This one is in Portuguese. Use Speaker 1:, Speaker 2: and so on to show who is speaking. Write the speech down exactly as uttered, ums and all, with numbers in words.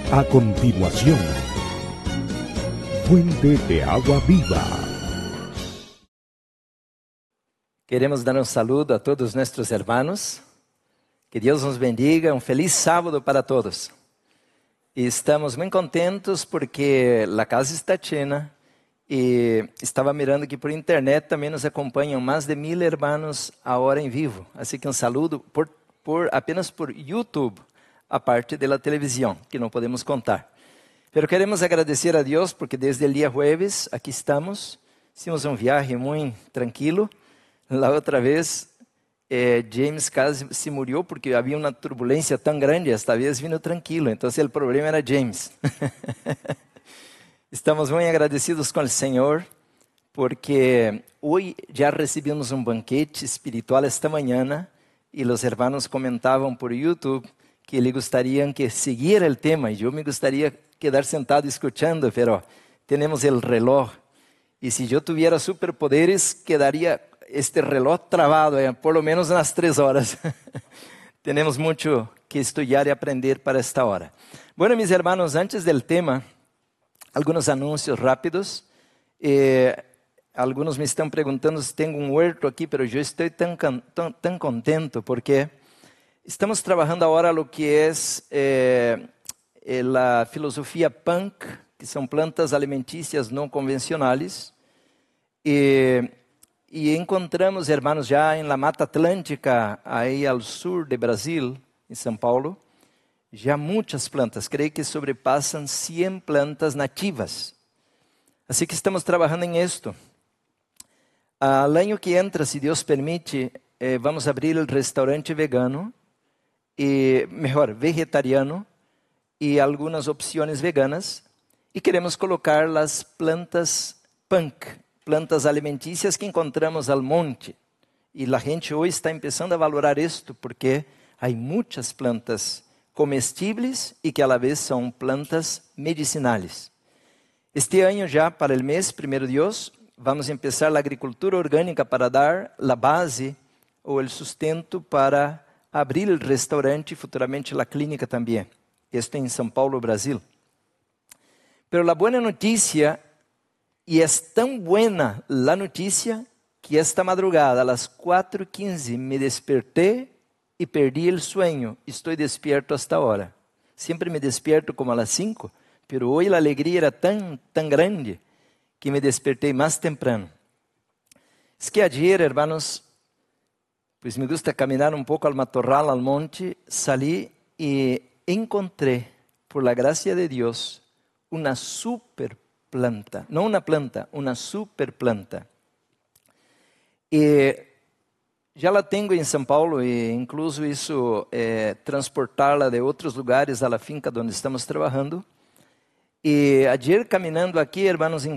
Speaker 1: A continuación, Fuente de Agua Viva.
Speaker 2: Queremos dar um saludo a todos nossos irmãos. Que Deus nos bendiga. Um feliz sábado para todos. E estamos muito contentos porque a casa está cheia. E estava mirando que por internet também nos acompanham mais de mil irmãos agora em vivo. Assim que um saludo por, por, apenas por YouTube, a parte da televisão, que não podemos contar. Pero queremos agradecer a Deus porque desde o dia jueves aqui estamos. Hicimos um viagem muito tranquilo. La outra vez, eh, James quase se murió porque havia uma turbulência tão grande. Esta vez vino tranquilo, então o problema era James. Estamos muito agradecidos com o Senhor porque hoje já recebemos um banquete espiritual esta manhã e os irmãos comentavam por YouTube que eles gostariam que seguir o tema e eu me gostaria quedar sentado escutando, pero temos o reloj e se eu tivesse superpoderes quedaria este reloj travado, eh, por lo menos umas três horas. Temos muito que estudar e aprender para esta hora. Bueno, mis hermanos, antes del tema, alguns anúncios rápidos. Eh, alguns me estão perguntando se tenho um huerto aqui, pero eu estou tão, tão, tão contento porque estamos trabalhando agora o que é eh, a filosofia punk, que são plantas alimentícias não convencionais. E E encontramos, hermanos, já em la Mata Atlântica, aí ao sul de Brasil, em São Paulo, já muitas plantas, creio que sobrepassam cem plantas nativas. Assim que estamos trabalhando em isto. Al ano que entra, se Deus permite, eh, vamos abrir o restaurante vegano, e melhor, vegetariano, e algumas opções veganas, e queremos colocar as plantas punk, plantas alimentícias que encontramos ao monte. E a gente hoje está começando a valorar isto, porque há muitas plantas comestíveis e que a la vez são plantas medicinais. Este ano já, para o mês, primeiro Deus, vamos começar a agricultura orgânica para dar a base ou o sustento para abrir o restaurante e futuramente a clínica também. Isto em São Paulo, Brasil. Pero a boa notícia, e é tão buena a notícia que esta madrugada, a las quatro e quinze, me despertei e perdi o sueño. Estou despierto hasta ahora. Sempre me despierto como a las cinco, pero hoje a alegria era tão, tão grande que me despertei mais temprano. Es que ayer, hermanos, pues me gusta caminar um pouco al matorral, al monte, salí e encontré, por la gracia de Dios, uma super planta, não uma planta, uma super planta. E já la tenho em São Paulo e incluso isso é, transportá-la de outros lugares à la finca onde estamos trabalhando. E ayer caminhando aqui, hermanos,